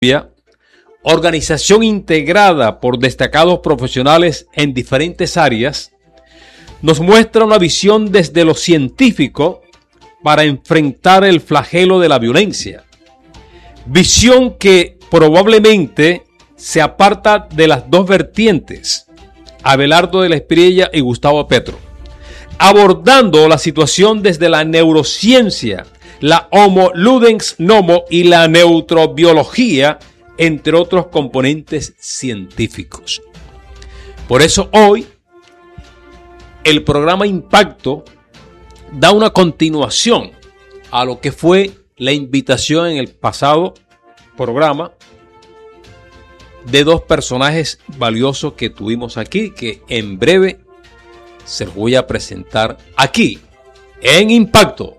organización integrada por destacados profesionales en diferentes áreas, nos muestra una visión desde lo científico para enfrentar el flagelo de la violencia. Visión que probablemente se aparta de las dos vertientes, Abelardo de la Espriella y Gustavo Petro, abordando la situación desde la neurociencia, la Homo Ludens Nomo y la neurobiología, entre otros componentes científicos. Por eso hoy el programa Impacto da una continuación a lo que fue la invitación en el pasado programa de dos personajes valiosos que tuvimos aquí, que en breve se los voy a presentar aquí en Impacto.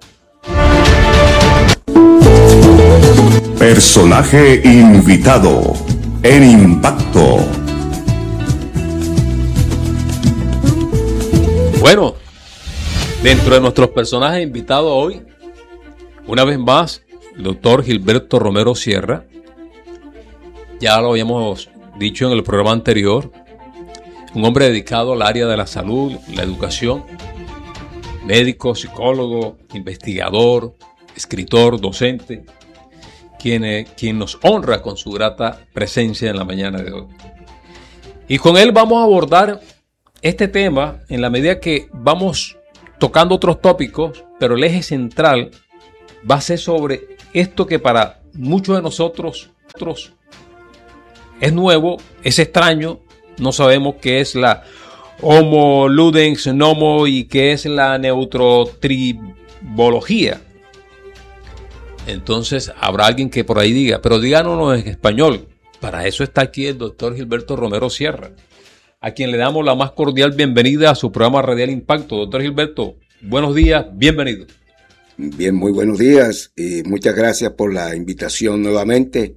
Personaje invitado en Impacto. Bueno, dentro de nuestros personajes invitados hoy, una vez más, el doctor Gilberto Romero Sierra. Ya lo habíamos dicho en el programa anterior, un hombre dedicado al área de la salud, la educación, médico, psicólogo, investigador, escritor, docente, quien nos honra con su grata presencia en la mañana de hoy. Y con él vamos a abordar este tema en la medida que vamos tocando otros tópicos, pero el eje central va a ser sobre esto que para muchos de nosotros es nuevo, es extraño, no sabemos qué es la Homo Ludens Nomo y qué es la neurotribología. Entonces habrá alguien que por ahí diga, pero díganos en español. Para eso está aquí el doctor Gilberto Romero Sierra, a quien le damos la más cordial bienvenida a su programa Radial Impacto. Doctor Gilberto, buenos días, bienvenido. Bien, muy buenos días y muchas gracias por la invitación nuevamente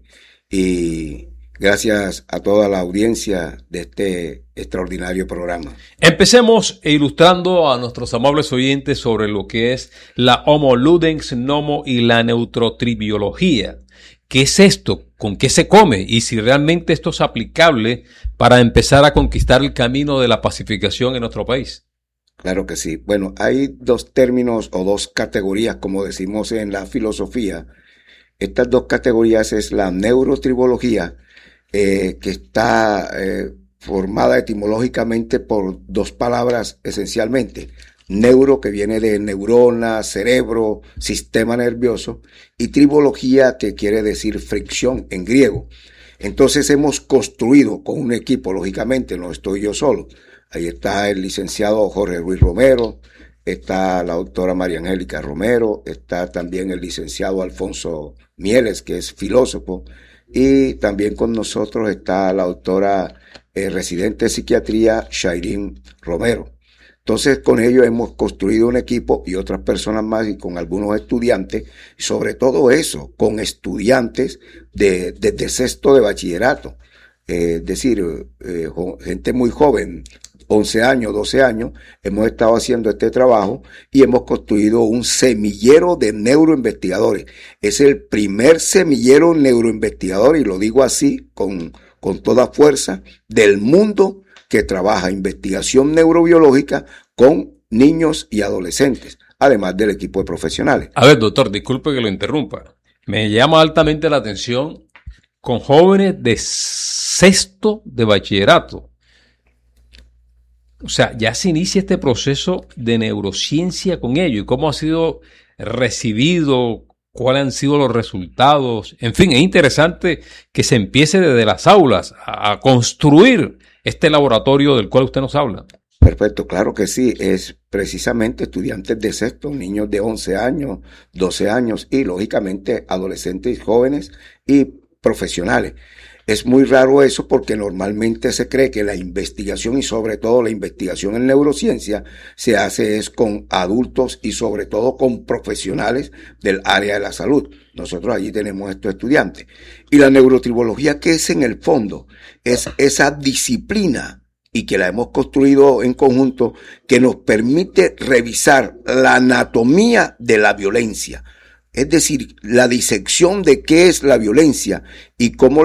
y gracias a toda la audiencia de este extraordinario programa. Empecemos ilustrando a nuestros amables oyentes sobre lo que es la Homo Ludens Nomo y la neurotribiología. ¿Qué es esto? ¿Con qué se come? Y si realmente esto es aplicable para empezar a conquistar el camino de la pacificación en nuestro país. Claro que sí. Bueno, hay dos términos o dos categorías, como decimos en la filosofía. Estas dos categorías es la neurotribología, que está formada etimológicamente por dos palabras esencialmente. Neuro, que viene de neurona, cerebro, sistema nervioso, y tribología, que quiere decir fricción en griego. Entonces hemos construido con un equipo, lógicamente, no estoy yo solo. Ahí está el licenciado Jorge Ruiz Romero, está la doctora María Angélica Romero, está también el licenciado Alfonso Mieles, que es filósofo, y también con nosotros está la doctora residente de psiquiatría Shairín Romero. Entonces con ellos hemos construido un equipo y otras personas más y con algunos estudiantes, y sobre todo eso, con estudiantes desde sexto de bachillerato, es decir, gente muy joven, 11 años, 12 años, hemos estado haciendo este trabajo y hemos construido un semillero de neuroinvestigadores. Es el primer semillero neuroinvestigador, y lo digo así con toda fuerza, del mundo que trabaja investigación neurobiológica con niños y adolescentes, además del equipo de profesionales. A ver, doctor, disculpe que lo interrumpa. Me llama altamente la atención con jóvenes de sexto de bachillerato. O sea, ya se inicia este proceso de neurociencia con ellos. ¿Y cómo ha sido recibido? ¿Cuáles han sido los resultados? En fin, es interesante que se empiece desde las aulas a construir este laboratorio del cual usted nos habla. Perfecto, claro que sí. Es precisamente estudiantes de sexto, niños de 11 años, 12 años y, lógicamente, adolescentes, jóvenes y profesionales. Es muy raro eso porque normalmente se cree que la investigación y sobre todo la investigación en neurociencia se hace es con adultos y sobre todo con profesionales del área de la salud. Nosotros allí tenemos estos estudiantes. Y la neurotribología, ¿qué es en el fondo? Es esa disciplina y que la hemos construido en conjunto que nos permite revisar la anatomía de la violencia. es decir, la disección de qué es la violencia y cómo